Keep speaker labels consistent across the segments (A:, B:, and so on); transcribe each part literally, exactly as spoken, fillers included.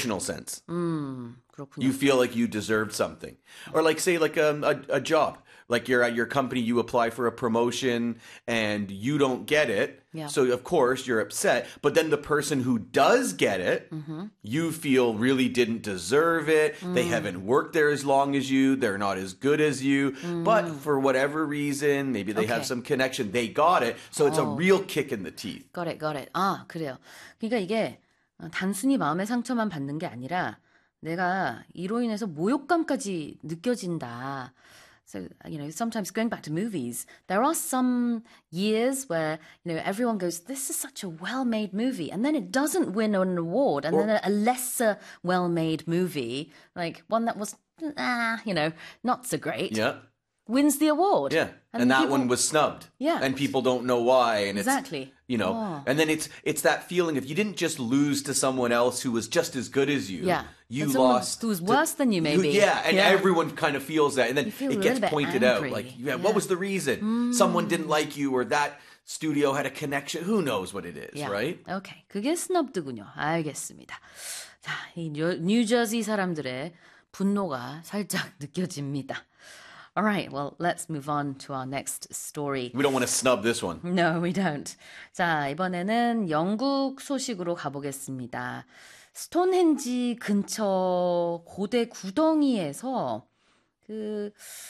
A: emotional sense.
B: 음, 그렇군요.
A: You feel like you deserved something. Or like, say, like um, a, a job. Like you're at your company, you apply for a promotion and you don't get it.
B: Yeah.
A: So, of course, you're upset. But then the person who does get it, mm-hmm. you feel really didn't deserve it. Mm. They haven't worked there as long as you. They're not as good as you. Mm. But for whatever reason, maybe they okay. have some connection. They got it. So it's oh. a real kick in the teeth.
B: Got it, got it. 아, 그래요. 그러니까 이게 단순히 마음의 상처만 받는 게 아니라 내가 이로 인해서 모욕감까지 느껴진다. So, you know, sometimes going back to movies, there are some years where, you know, everyone goes, this is such a well-made movie. And then it doesn't win an award. And or, then a lesser well-made movie, like one that was, ah, you know, not so great,
A: yeah.
B: wins the award.
A: Yeah. And, and that
B: people,
A: one was snubbed.
B: Yeah.
A: And people don't know why. And
B: exactly.
A: It's, you know,
B: oh.
A: and then it's it's that feeling of you didn't just lose to someone else who was just as good as you.
B: Yeah.
A: You lost
B: who was worse
A: to,
B: than you, maybe.
A: Who, yeah, and
B: yeah.
A: everyone kind of feels that. And then it gets pointed
B: angry.
A: out. Like, yeah,
B: yeah.
A: what was the reason? Mm. Someone didn't like you or that studio had a connection. Who knows what it is,
B: yeah.
A: right?
B: Okay. 그게 스너브드군요. 알겠습니다. 자, 이 뉴저지 사람들의 분노가 살짝 느껴집니다. All right, well, let's move on to our next story.
A: We don't want to snub this one.
B: No, we don't. 자, 이번에는 영국 소식으로 가보겠습니다. 스톤헨지 근처 고대 구덩이에서 그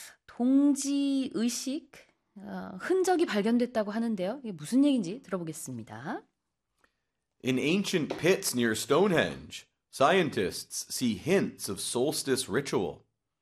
B: 동지 의식 어, 흔적이 발견됐다고 하는데요. 이게 무슨 얘기인지 들어보겠습니다.
A: In ancient pits near Stonehenge, scientists see hints of solstice ritual.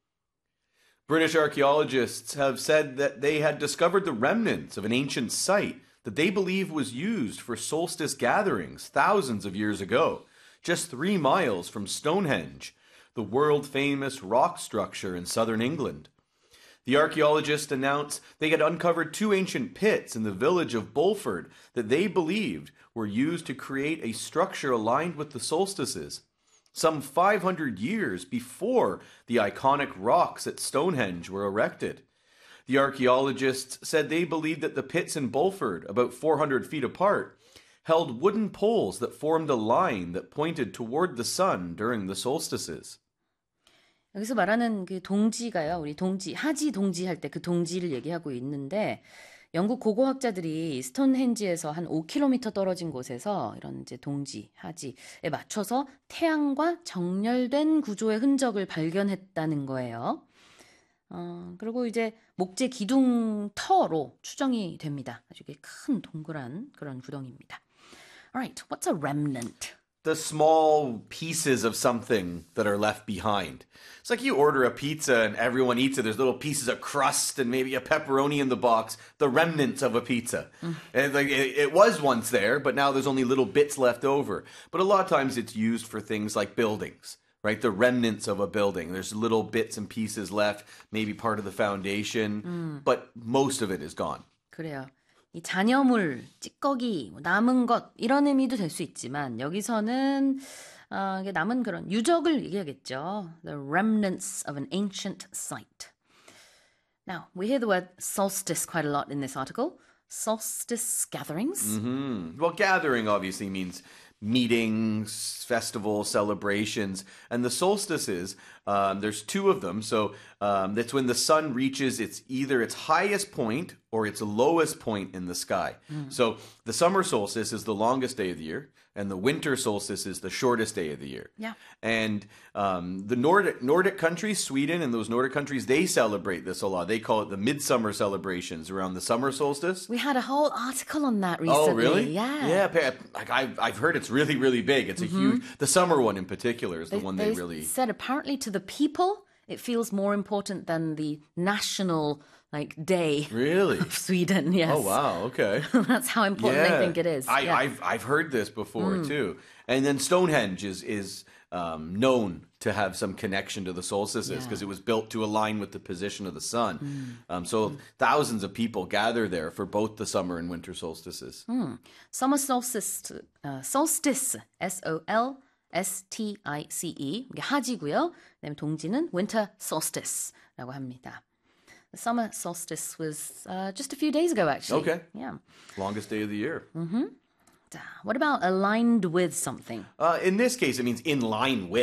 A: British archaeologists have said that they had discovered the remnants of an ancient site that they believe was used for solstice gatherings thousands of years ago, just three miles from Stonehenge, the world-famous rock structure in southern England. The archaeologists announced they had uncovered two ancient pits in the village of Bulford that they believed were used to create a structure aligned with the solstices. Some five hundred years before the iconic rocks at Stonehenge were erected. The archaeologists said they believed that the pits in Bulford, about four hundred feet apart, held wooden poles that formed a line that pointed toward the sun during the solstices.
B: 여기서 말하는 그 동지가요, 우리 동지, 하지 동지 할 때 그 동지를 얘기하고 있는데, 영국 고고학자들이 스톤헨지에서 한 오 킬로미터 떨어진 곳에서 이런 이제 동지, 하지에 맞춰서 태양과 정렬된 구조의 흔적을 발견했다는 거예요. 어, 그리고 이제 목재 기둥 터로 추정이 됩니다. 아주 큰 동그란 그런 구덩이입니다. Alright, what's a remnant?
A: The small pieces of something that are left behind. It's like you order a pizza and everyone eats it. There's little pieces of crust and maybe a pepperoni in the box, the remnants of a pizza. Mm. And like it, it was once there, but now there's only little bits left over. But a lot of times it's used for things like buildings, right? The remnants of a building. There's little bits and pieces left, maybe part of the foundation, mm. but most of it is gone.
B: 그래요. 이 잔여물, 찌꺼기, 남은 것 이런 의미도 될 수 있지만 여기서는 어, 이게 남은 그런 유적을 얘기하겠죠. The remnants of an ancient site. Now, we hear the word solstice quite a lot in this article. Solstice gatherings.
A: Mm-hmm. Well, gathering obviously means meetings, festivals, celebrations, and the solstices, um, there's two of them. So um, that's when the sun reaches its either its highest point or its lowest point in the sky. Mm. So the summer solstice is the longest day of the year, and the winter solstice is the shortest day of the year.
B: Yeah.
A: And um, the Nordic Nordic countries, Sweden and those Nordic countries, they celebrate this a lot. They call it the midsummer celebrations around the summer solstice.
B: We had a whole article on that recently.
A: Oh, really?
B: Yeah.
A: Yeah. Like I've I've heard it's really really big. It's a mm-hmm. huge. The summer one in particular is the
B: they,
A: one they,
B: they
A: really
B: said. Apparently, to the people, it feels more important than the national like day.
A: Really?
B: Of Sweden. Yes.
A: Oh wow. Okay.
B: That's how important
A: yeah.
B: I think it is.
A: I,
B: yeah.
A: I've I've heard this before
B: mm.
A: too. And then Stonehenge is is um, known to have some connection to the solstices because yeah. it was built to align with the position of the sun. Mm. Um, so mm. thousands of people gather there for both the summer and winter solstices.
B: Mm. Summer solstice, uh, solstice, S O L S T I C E, 이게 하지고요. 그다음에 동지는 winter solstice라고 합니다. The summer solstice was uh, just a few days ago, actually.
A: Okay.
B: Yeah.
A: Longest day of the year.
B: Mm-hmm. What about aligned with something?
A: Uh, in this case, it means in line with.